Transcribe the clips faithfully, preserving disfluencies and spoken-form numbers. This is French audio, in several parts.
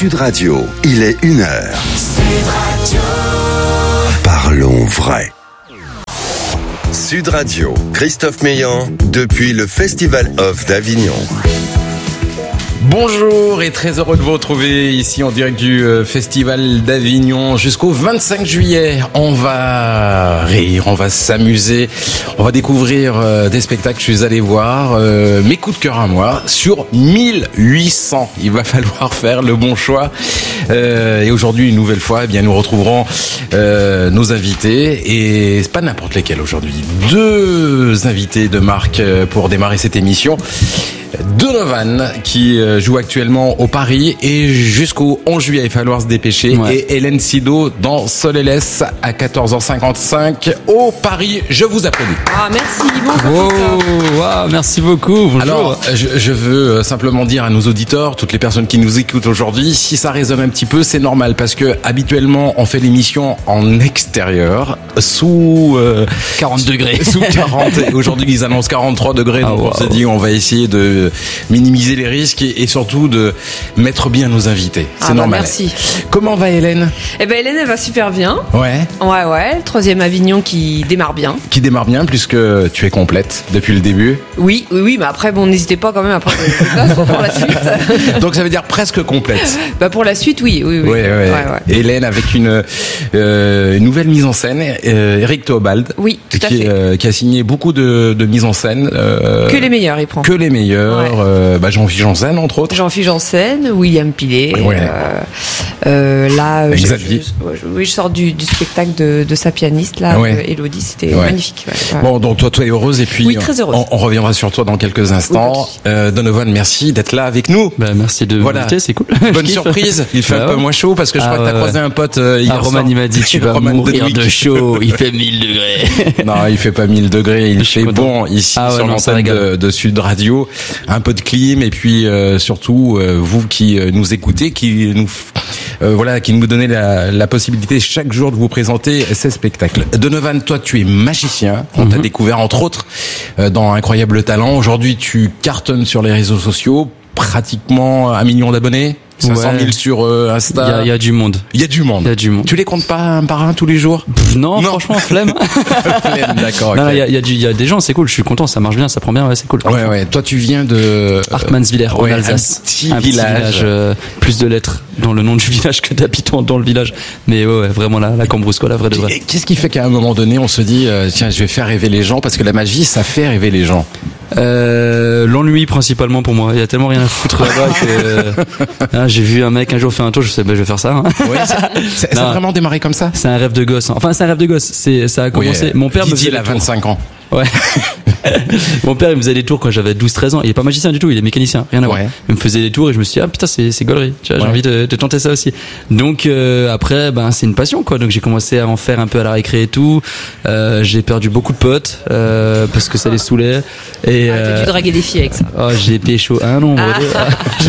Sud Radio, il est une heure. Sud Radio. Parlons vrai. Sud Radio, Christophe Meillan, depuis le Festival Off d'Avignon. Bonjour et très heureux de vous retrouver ici en direct du Festival d'Avignon jusqu'au vingt-cinq juillet. On va rire, on va s'amuser, on va découvrir euh, des spectacles. Je suis allé voir euh, mes coups de cœur à moi sur mille huit cents. Il va falloir faire le bon choix. Euh, et aujourd'hui, une nouvelle fois, eh bien, nous retrouverons euh, nos invités et c'est pas n'importe lesquels aujourd'hui. Deux invités de marque pour démarrer cette émission. Donovan qui joue actuellement au Paris et jusqu'au onze juillet, il va falloir se dépêcher. Ouais. Et Hélène Sido dans Solélès à quatorze heures cinquante-cinq au Paris. Je vous applaudis. Ah, merci beaucoup. Oh, wow, merci beaucoup. Bonjour. Alors, je, je veux simplement dire à nos auditeurs, toutes les personnes qui nous écoutent aujourd'hui, si ça résonne un petit peu, c'est normal parce que habituellement, on fait l'émission en extérieur sous euh, quarante degrés. Sous quarante. Et aujourd'hui, ils annoncent quarante-trois degrés. Ah, donc, wow. On s'est dit, on va essayer de minimiser les risques et, et surtout de mettre bien nos invités. C'est ah normal. Bah merci. Comment va Hélène ? Eh ben Hélène, elle va super bien. Ouais. Ouais, ouais. Le troisième Avignon qui démarre bien. Qui démarre bien puisque tu es complète depuis le début. Oui, oui, oui. Mais après, bon, n'hésitez pas quand même à prendre le pour la suite. Donc ça veut dire presque complète. Bah pour la suite, oui, oui, oui. Ouais, ouais. Ouais, ouais. Hélène avec une, euh, une nouvelle mise en scène. Euh, Eric Théobald. Oui, tout à qui, fait. Euh, qui a signé beaucoup de, de mises en scène. Euh, que les meilleurs, il prend. Que les meilleurs. Ouais. Euh, bah Jean-Philippe Janssen, entre autres. Jean-Philippe Janssen, William Pilet. Ouais. Euh, euh, là, je, je, je, oui, je sors du, du spectacle de, de sa pianiste, là, ouais. Élodie. C'était ouais. magnifique. Ouais. Bon, donc toi, toi es heureuse et puis oui, très heureuse. On, on reviendra sur toi dans quelques instants. Oui, euh, Donovan, merci d'être là avec nous. Bah, merci de voilà. m'inviter, c'est cool. Bonne surprise. Il fait bah, un peu moins chaud parce que je ah, crois que t'as croisé un pote euh, hier ah, Roman, soir. il m'a dit tu vas mourir de chaud. Il fait mille degrés. Non, il fait pas mille degrés. Il je fait bon ici ah, ouais, sur l'antenne de, de Sud Radio. Un peu de clim et puis euh, surtout euh, vous qui euh, nous écoutez, qui nous euh, voilà, qui nous donnez la, la possibilité chaque jour de vous présenter ces spectacles. Donovan, toi, tu es magicien. On mm-hmm. t'a découvert entre autres euh, dans Incroyable Talent. Aujourd'hui, tu cartonnes sur les réseaux sociaux, pratiquement un million d'abonnés. cinq cent mille ouais. sur euh, Insta. Il y a, il y a du monde. Il y a du monde. Il y a du monde. Tu les comptes pas un par un tous les jours ? Pff, non, non, franchement, flemme. Flemme, d'accord. Non, okay. il y a, il y a du, il y a des gens, c'est cool. Je suis content, ça marche bien, ça prend bien, ouais, c'est cool. Ouais, ouais. Toi, tu viens de Artmannswiller, ouais, en Alsace. Un petit un village. Petit village euh, plus de lettres dans le nom du village que d'habitants dans le village. Mais ouais, ouais vraiment la, la Cambrousse, quoi, la vraie de vraie. Qu'est-ce qui fait qu'à un moment donné, on se dit, euh, tiens, je vais faire rêver les gens parce que la magie, ça fait rêver les gens. Euh, l'ennui principalement pour moi. Il y a tellement rien à foutre là-bas que euh, hein, j'ai vu un mec un jour faire un tour, je sais, bah, je vais faire ça. Hein. Ouais, ça, ça, ça a vraiment démarré comme ça. C'est un rêve de gosse. Hein. Enfin, c'est un rêve de gosse. C'est, ça a commencé. Oui, mon père Didier, me il a vingt-cinq ans. Ouais. Mon père, il me faisait des tours quand j'avais douze treize ans. Il est pas magicien du tout, il est mécanicien, rien à voir. Ouais. Il me faisait des tours et je me suis dit, ah putain, c'est, c'est gaulerie. Tu vois, ouais. J'ai envie de, de tenter ça aussi. Donc, euh, après, ben, c'est une passion, quoi. Donc, j'ai commencé à en faire un peu à la récré et tout. Euh, j'ai perdu beaucoup de potes, euh, parce que ça les saoulait. Et, ah, euh, t'as dû draguer des filles avec ça. Oh, j'ai pécho un nombre. Ah.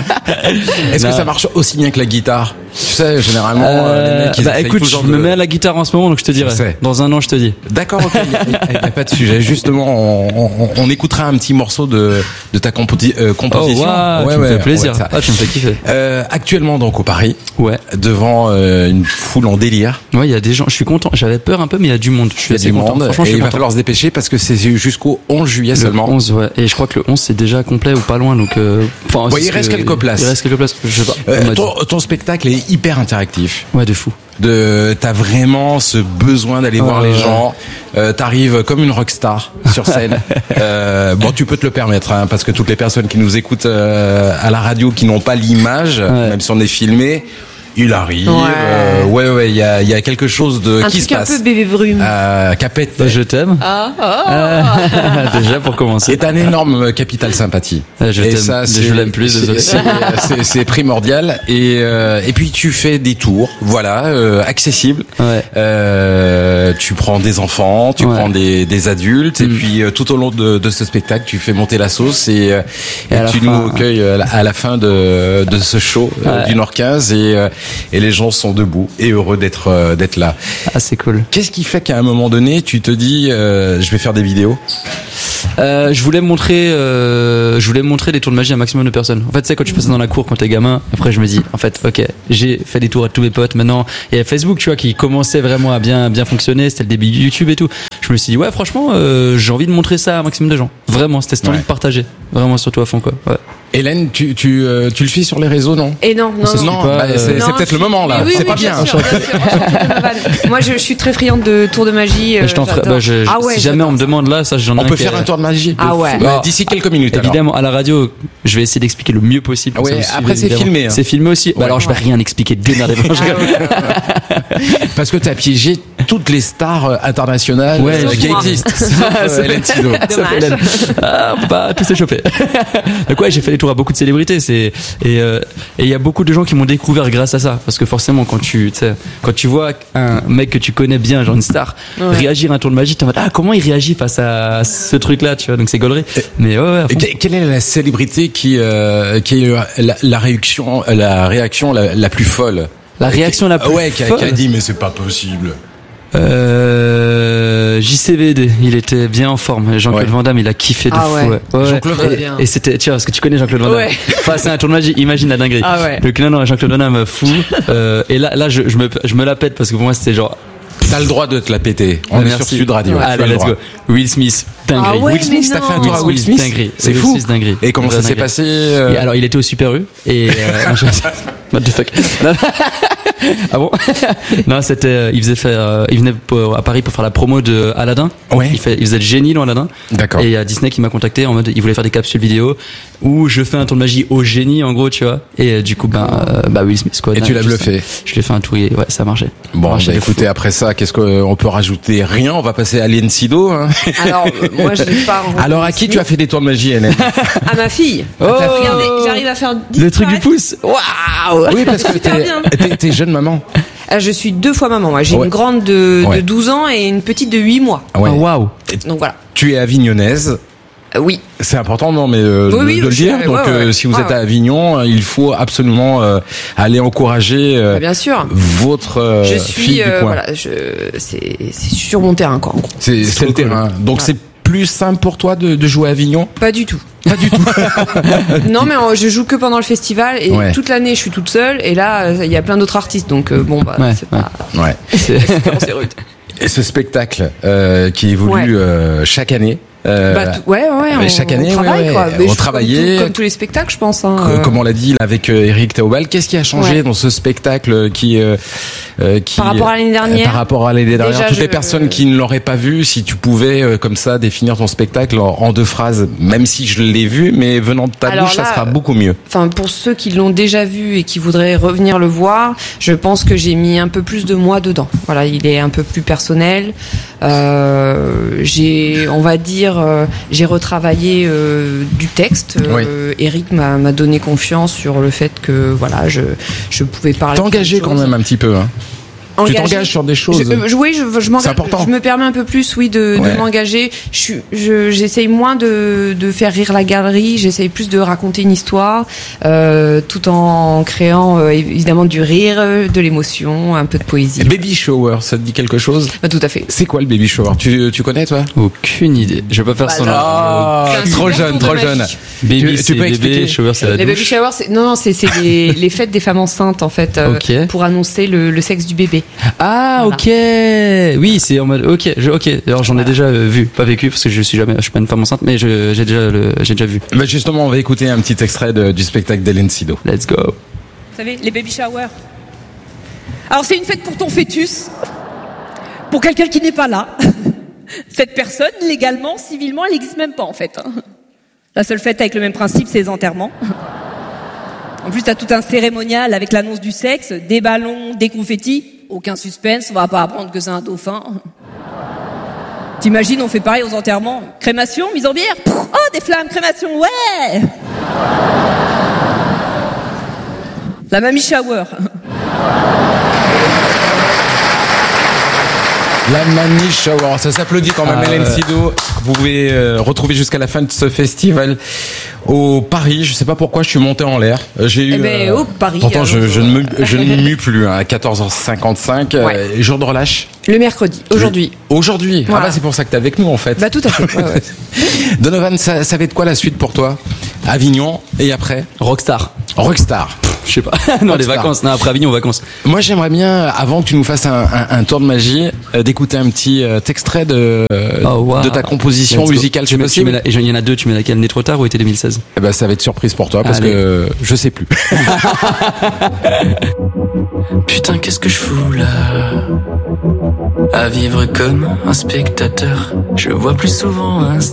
Est-ce non. que ça marche aussi bien que la guitare? Tu sais, généralement, euh, les mecs, ils bah écoute, je me de... mets à la guitare en ce moment, donc je te dirai. Dans un an, je te dis. D'accord, ok. Il n'y a, a, a pas de sujet. Justement, on, on, on écoutera un petit morceau de, de ta compo- euh, composition. Oh, wow, ouais, tu ouais, me fais plaisir. Ouais, ah, tu me fais kiffer. Euh, actuellement, donc, au Paris. Ouais. Devant euh, une foule en délire. Ouais, il y a des gens. Je suis content. J'avais peur un peu, mais il y a du monde. Je suis assez du content. Monde. Franchement, et je suis il content. va falloir se dépêcher parce que c'est jusqu'au onze juillet le seulement. onze, ouais. Et je crois que le onze, c'est déjà complet ou pas loin, donc, euh, enfin, ouais, il reste quelques places. Il reste quelques places. Je sais pas. Euh, ton, ton spectacle est hyper interactif. Ouais, de fou. De, t'as vraiment ce besoin d'aller oh, voir les gens. Euh, t'arrives comme une rockstar sur scène. euh, bon, tu peux te le permettre, hein, parce que toutes les personnes qui nous écoutent euh, à la radio, qui n'ont pas l'image, ouais. même si on est filmé, il arrive. Ouais, euh, ouais, ouais. Il y a, il y a quelque chose de un qui se truc passe. Un peu bébé brume. Euh, Capet. Je t'aime. Ah. Oh. Déjà pour commencer. C'est un énorme capital sympathie. Je et t'aime. ça, c'est, je l'aime plus. C'est, c'est, c'est, c'est primordial. Et euh, et puis tu fais des tours, voilà, euh, accessibles. Ouais. Euh, tu prends des enfants, tu ouais. prends des des adultes, mm. et puis euh, tout au long de, de ce spectacle, tu fais monter la sauce et, euh, et, et tu fin, nous accueilles ouais. à la fin de de ce show ouais. euh, d'une heure quinze et euh, et les gens sont debout et heureux d'être euh, d'être là. Ah, c'est cool. Qu'est-ce qui fait qu'à un moment donné, tu te dis, euh, je vais faire des vidéos? euh, je voulais montrer, euh, je voulais montrer des tours de magie à un maximum de personnes. En fait, tu sais, quand tu passes dans la cour quand t'es gamin, après je me dis, en fait, ok, j'ai fait des tours à tous mes potes. Maintenant, il y a Facebook, tu vois, qui commençait vraiment à bien, bien fonctionner. C'était le début de YouTube et tout. Je me suis dit, ouais, franchement, euh, j'ai envie de montrer ça à un maximum de gens. Vraiment, c'était cette envie ouais. de partager. Vraiment, surtout à fond, quoi. Ouais. Hélène, tu, tu, euh, tu le suis sur les réseaux, non? Et non, non, c'est, non, bah, c'est, non, c'est peut-être je... le moment là. Oui, c'est oui, pas bien. bien. Sûr, bien sûr. Moi, je, je suis très friande de tours de magie. Euh, je tra... bah, je, ah ouais, si jamais on me demande là, ça, j'en ai on un peut qui faire est... un tour de magie. Ah ouais. Bah, d'ici quelques minutes. Évidemment, alors. À la radio, je vais essayer d'expliquer le mieux possible. Ah ouais, après, c'est évidemment. filmé. Hein. C'est filmé aussi. Ouais, bah, alors, ouais. je vais rien expliquer. Démerdez-vous. Ah ouais. Parce que t'as piégé toutes les stars internationales ouais, qui existent. Sauf Hélène Sidot. Ah, on peut pas tous s'échauffer. Donc ouais, j'ai fait des tours à beaucoup de célébrités. C'est et euh, et il y a beaucoup de gens qui m'ont découvert grâce à ça, parce que forcément quand tu tu sais quand tu vois un mec que tu connais bien, genre une star, ouais. réagir à un tour de magie, t'es en mode ah comment il réagit face à ce truc là, tu vois, donc c'est gaulerie. Mais ouais, ouais et quelle est la célébrité qui euh, qui a eu la, la réaction la réaction la, la plus folle? La réaction la plus ouais, folle. Ouais, qui a dit mais c'est pas possible. Euh, J C V D, il était bien en forme. Jean-Claude ouais. Van Damme, il a kiffé de ah fou. Ouais. Ouais. Ouais. Jean-Claude Van Damme. Et, et c'était, tu vois, parce que tu connais Jean-Claude Van Damme. Ouais. Face à un tour de magie, imagine la dinguerie. Ah ouais. Donc non, non, Jean-Claude Van Damme fou. Euh, et là, là, je, je me, je me la pète parce que pour moi, c'était genre. T'as le droit de te la péter. On ah, est merci. Sur Sud Radio. Ouais. Allez, let's go. Will Smith, dinguerie. Ah ouais, Will Smith, t'as fait un tour à Will Smith. Dinguerie. C'est Will fou. Smith, dinguerie. Et comment ça s'est passé euh... et alors, il était au Super U. Et, euh, what the fuck. Ah bon? Non, c'était, euh, il faisait faire, euh, il venait pour, à Paris pour faire la promo de Aladdin. Ouais. Il fait, il faisait le génie dans Aladdin. D'accord. Et il y a Disney qui m'a contacté en mode, il voulait faire des capsules vidéo où je fais un tour de magie au génie, en gros, tu vois. Et euh, du coup, ben, euh, bah Will Smith, quoi. Et tu l'as bluffé. Je lui ai fait un tour et ouais, ça marchait. Bon, bah, écoutez, après ça, qu'est-ce qu'on peut rajouter? Rien. On va passer à Hélène Sidot, hein. Alors, moi, je n'ai pas. Alors, à qui Smith. Tu as fait des tours de magie, Hélène? À ma fille. Oh Regardez, j'arrive à faire dix le truc du pouce. Waouh! Oui, parce que t'es, t'es, t'es jeune maman. Je suis deux fois maman. Moi, j'ai ouais. une grande de, ouais. de douze ans et une petite de huit mois. Ouais. Oh, waouh. Donc voilà. Tu es avignonnaise. Euh, oui. C'est important, non, mais euh, oui, oui, de, de le dire. Ouais, Donc, ouais, ouais. Euh, si vous ouais, êtes ouais. à Avignon, il faut absolument euh, aller encourager euh, bah, bien sûr. votre euh, je suis, fille euh, du coin. Voilà, je, c'est, c'est sur mon terrain, quoi. En gros. C'est, c'est, c'est le terrain. Donc, ouais. c'est plus simple pour toi de, de jouer à Avignon? Pas du tout. Pas du tout. Non, mais je joue que pendant le festival et ouais. toute l'année je suis toute seule et là il y a plein d'autres artistes donc euh, bon bah ouais, c'est pas. Ouais. C'est, c'est rude. Et ce spectacle euh, qui évolue ouais. euh, chaque année. Euh, bah, t- ouais, ouais, on, chaque année, on travaille, ouais, quoi. Ouais, mais on travaillait. Comme, comme tous les spectacles, je pense. Hein, que, euh... Comme on l'a dit là, avec euh, Eric Taubal, qu'est-ce qui a changé ouais. dans ce spectacle qui, euh, qui par rapport à l'année dernière, euh, par rapport à l'année dernière, Déjà, toutes je... les personnes qui ne l'auraient pas vu, si tu pouvais euh, comme ça définir ton spectacle en, en deux phrases, même si je l'ai vu, mais venant de ta Alors bouche, là, ça sera beaucoup mieux. Enfin, pour ceux qui l'ont déjà vu et qui voudraient revenir le voir, je pense que j'ai mis un peu plus de moi dedans. Voilà, il est un peu plus personnel. Euh, j'ai, on va dire, euh, j'ai retravaillé euh, du texte. Oui. Euh, Eric m'a, m'a donné confiance sur le fait que voilà, je je pouvais parler. T'es engagé quand même un petit peu, hein. Engagé. Tu t'engages sur des choses. Je, je, oui, je, je, m'engage, je me permets un peu plus, oui, de, ouais. de m'engager. Je, suis, je, j'essaye moins de, de faire rire la galerie. J'essaye plus de raconter une histoire, euh, tout en créant euh, évidemment du rire, de l'émotion, un peu de poésie. Baby shower, ça te dit quelque chose? Bah, tout à fait. C'est quoi le baby shower? Tu, tu connais toi? Aucune idée. Je vais pas faire bah, son nom. Ah, trop jeune, trop jeune. Baby, tu, tu peux expliquer? Shower, c'est la les douche. Baby shower, c'est non, non, c'est, c'est les, les fêtes des femmes enceintes en fait, euh, okay. pour annoncer le, le sexe du bébé. Ah. Voilà. Ok, oui, c'est en mode ok, je, ok. Alors j'en ai déjà vu, pas vécu parce que je suis jamais, je suis pas une femme enceinte, mais je, j'ai déjà le, j'ai déjà vu. Bah justement, on va écouter un petit extrait de, du spectacle d'Hélène Sidot. Let's go. Vous savez, les baby showers. Alors c'est une fête pour ton fœtus, pour quelqu'un qui n'est pas là. Cette personne, légalement, civilement, elle n'existe même pas en fait. La seule fête avec le même principe, c'est les enterrements. En plus, t'as tout un cérémonial avec l'annonce du sexe, des ballons, des confettis. Aucun suspense, on va pas apprendre que c'est un dauphin. T'imagines, on fait pareil aux enterrements. Crémation, mise en bière. Pff, oh, des flammes, crémation, ouais. La mamie shower. La mamie shower, ça s'applaudit quand même. Ah, Hélène ouais. Sidot, vous pouvez euh, retrouver jusqu'à la fin de ce festival au Paris. Je sais pas pourquoi je suis monté en l'air. J'ai eu. Eh ben, au Paris. Pourtant, je, je ne me, je ne mue plus. Hein, à quatorze heures cinquante-cinq, ouais. euh, jour de relâche. Le mercredi, aujourd'hui. Le... Aujourd'hui. Voilà. Ah bah c'est pour ça que t'es avec nous en fait. Bah tout à fait. Ouais, ouais. Donovan, ça, ça va être quoi la suite pour toi? Avignon et après Rockstar. Rockstar. Je sais pas. non, les vacances. Non, après Avignon, vacances. Moi, j'aimerais bien, avant que tu nous fasses un, un, un tour de magie, euh, d'écouter un petit euh, extrait de, euh, oh, wow. de ta composition Let's musicale. Tu mets, tu mets la, et il y en a deux. Tu mets laquelle? Né trop tard ou été deux mille seize? Eh ben, ça va être surprise pour toi parce Allez. que je sais plus. Putain, qu'est-ce que je fous là? À vivre comme un spectateur, je vois plus souvent un